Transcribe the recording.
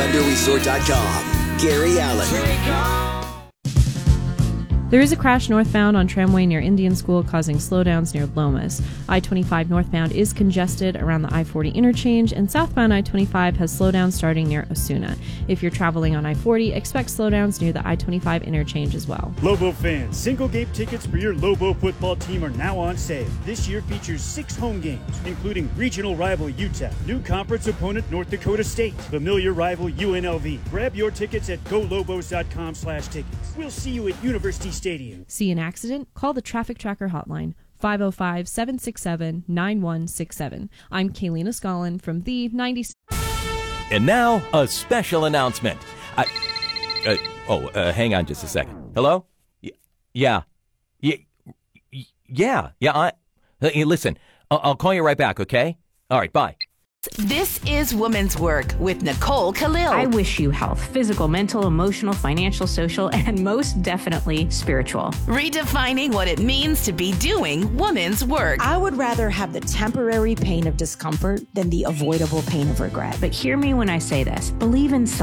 ThunderResort.com. Gary Allen. There is a crash northbound on Tramway near Indian School, causing slowdowns near Lomas. I-25 northbound is congested around the I-40 interchange, and southbound I-25 has slowdowns starting near Osuna. If you're traveling on I-40, expect slowdowns near the I-25 interchange as well. Lobo fans, single-game tickets for your Lobo football team are now on sale. This year features 6 home games, including regional rival UTEP, new conference opponent North Dakota State, familiar rival UNLV. Grab your tickets at golobos.com/tickets. We'll see you at University Stadium. See an accident? Call the Traffic Tracker hotline, 505-767-9167. I'm Kaylina Scollin from the 90. And now, a special announcement. Hang on just a second. Hello? Yeah. Listen, I'll call you right back, okay? All right, bye. This is Woman's Work with Nicole Khalil. I wish you health, physical, mental, emotional, financial, social, and most definitely spiritual. Redefining what it means to be doing woman's work. I would rather have the temporary pain of discomfort than the avoidable pain of regret. But hear me when I say this. Believe in